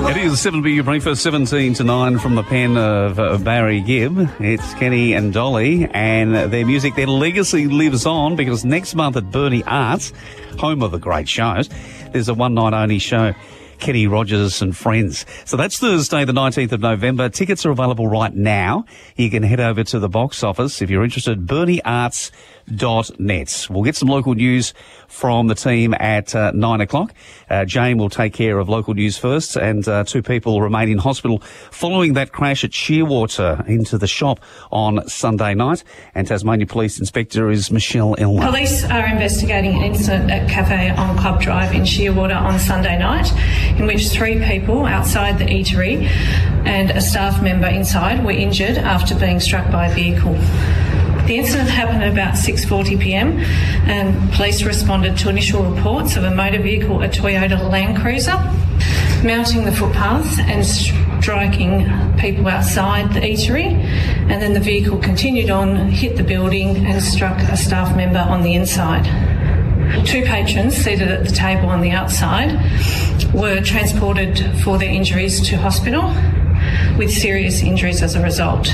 It is 7BU Breakfast, 17 to 9 from the pen of Barry Gibb. It's Kenny and Dolly, and their music, their legacy lives on, because next month at Burnie Arts, home of the great shows, there's a one-night-only show, Kenny Rogers and Friends. So that's Thursday, the 19th of November. Tickets are available right now. You can head over to the box office if you're interested, burniearts.net. We'll get some local news from the team at 9 o'clock. Jane will take care of local news first, and 2 people remain in hospital following that crash at Shearwater into the shop on Sunday night. And Tasmania Police Inspector is Michelle Elmer. Police are investigating an incident at Cafe on Club Drive in Shearwater on Sunday night, in which 3 people outside the eatery and a staff member inside were injured after being struck by a vehicle. The incident happened at about 6:40pm, and police responded to initial reports of a motor vehicle, a Toyota Land Cruiser, mounting the footpath and striking people outside the eatery, and then the vehicle continued on, hit the building and struck a staff member on the inside. 2 patrons seated at the table on the outside were transported for their injuries to hospital, with serious injuries as a result.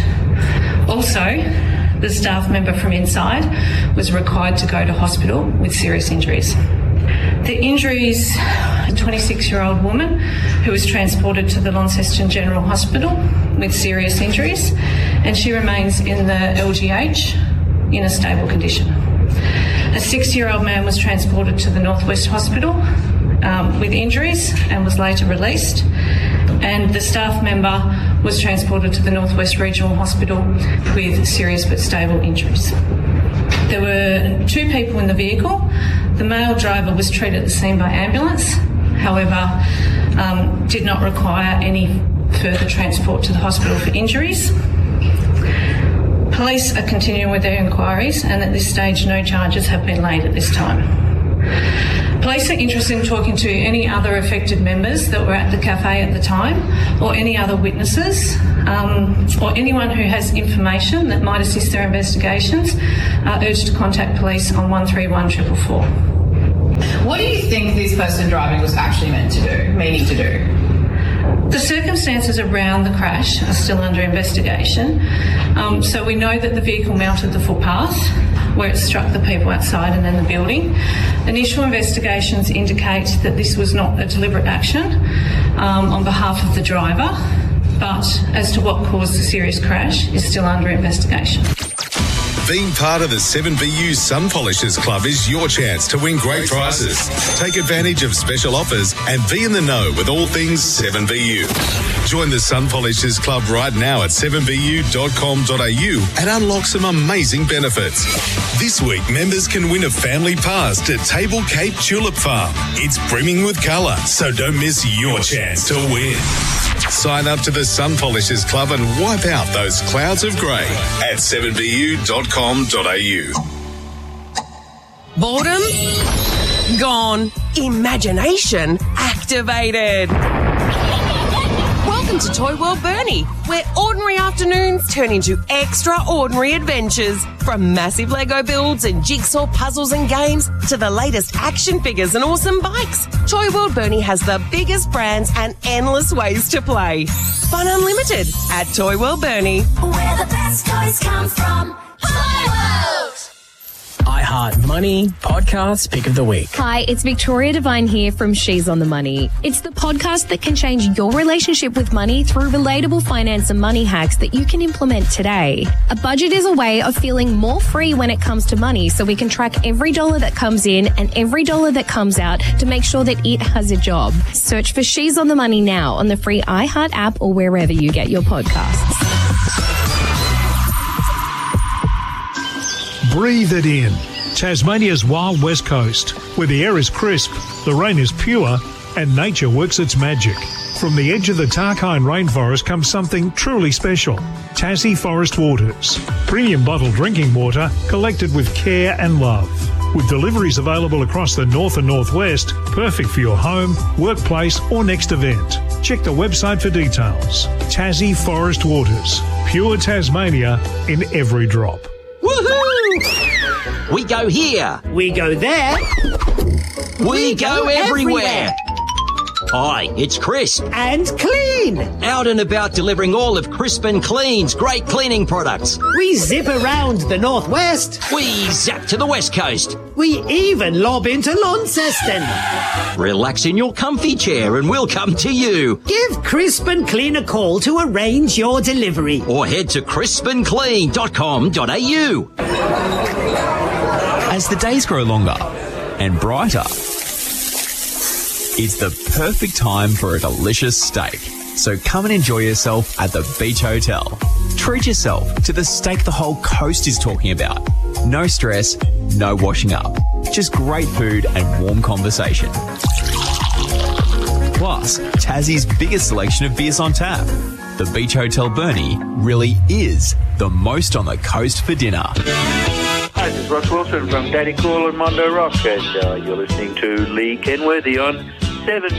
Also, the staff member from inside was required to go to hospital with serious injuries. The injuries, a 26-year-old woman who was transported to the Launceston General Hospital with serious injuries, and she remains in the LGH in a stable condition. A 60-year-old man was transported to the Northwest Hospital with injuries and was later released, and the staff member was transported to the Northwest Regional Hospital with serious but stable injuries. There were 2 people in the vehicle. The male driver was treated at the scene by ambulance, however, did not require any further transport to the hospital for injuries. Police are continuing with their inquiries, and at this stage no charges have been laid at this time. Police are interested in talking to any other affected members that were at the cafe at the time, or any other witnesses, or anyone who has information that might assist their investigations, are urged to contact police on 131 444. What do you think this person driving was actually meaning to do? The circumstances around the crash are still under investigation. So we know that the vehicle mounted the footpath where it struck the people outside and then the building. Initial investigations indicate that this was not a deliberate action on behalf of the driver, but as to what caused the serious crash is still under investigation. Being part of the 7BU Sun Polishers Club is your chance to win great prizes. Take advantage of special offers and be in the know with all things 7BU. Join the Sun Polishers Club right now at 7bu.com.au and unlock some amazing benefits. This week, members can win a family pass to Table Cape Tulip Farm. It's brimming with colour, so don't miss your chance to win. Sign up to the Sun Polishers Club and wipe out those clouds of grey at 7bu.com.au. Boredom? Gone. Imagination activated. Welcome to Toy World Burnie, where ordinary afternoons turn into extraordinary adventures. From massive Lego builds and jigsaw puzzles and games to the latest action figures and awesome bikes, Toy World Burnie has the biggest brands and endless ways to play. Fun unlimited at Toy World Burnie. Where the best toys come from. Toy World! iHeart Money Podcast Pick of the Week. Hi, it's Victoria Devine here from She's on the Money. It's the podcast that can change your relationship with money through relatable finance and money hacks that you can implement today. A budget is a way of feeling more free when it comes to money, so we can track every dollar that comes in and every dollar that comes out to make sure that it has a job. Search for She's on the Money now on the free iHeart app or wherever you get your podcasts. Breathe it in. Tasmania's wild west coast, where the air is crisp, the rain is pure, and nature works its magic. From the edge of the Tarkine rainforest comes something truly special. Tassie Forest Waters. Premium bottled drinking water collected with care and love. With deliveries available across the north and northwest, perfect for your home, workplace or next event. Check the website for details. Tassie Forest Waters. Pure Tasmania in every drop. Woohoo! We go here. We go there. We go everywhere. Hi, it's Crisp. And Clean. Out and about delivering all of Crisp and Clean's great cleaning products. We zip around the northwest. We zap to the west coast. We even lob into Launceston. Relax in your comfy chair and we'll come to you. Give Crisp and Clean a call to arrange your delivery. Or head to crispandclean.com.au. As the days grow longer and brighter, it's the perfect time for a delicious steak. So come and enjoy yourself at the Beach Hotel. Treat yourself to the steak the whole coast is talking about. No stress, no washing up. Just great food and warm conversation. Plus, Tassie's biggest selection of beers on tap. The Beach Hotel Burnie really is the most on the coast for dinner. Hi, this is Ross Wilson from Daddy Cool and Mondo Rock, and you're listening to Lee Kenworthy on 7